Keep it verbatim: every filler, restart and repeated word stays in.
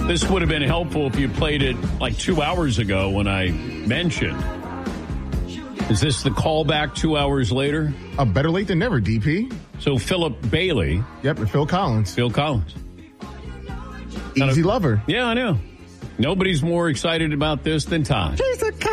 This would have been helpful if you played it like two hours ago when I mentioned. Is this the callback two hours later? A better late than never, D P. So Philip Bailey. Yep, and Phil Collins. Phil Collins. Easy lover. Yeah, I know. Nobody's more excited about this than Todd. She's a